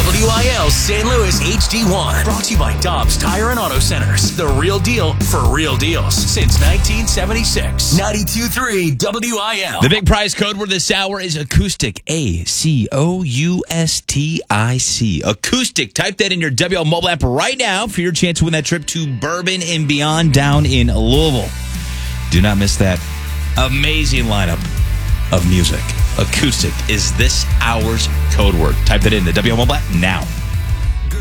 WIL St. Louis HD1. Brought to you by Dobbs Tire and Auto Centers. The real deal for real deals since 1976. 92.3 WIL. The big prize code word this hour is acoustic. ACOUSTIC. Acoustic. Type that in your WL mobile app right now for your chance to win that trip to Bourbon and Beyond down in Louisville. Do not miss that amazing lineup of music. Acoustic is this hour's code word. Type that in the WL mobile app now.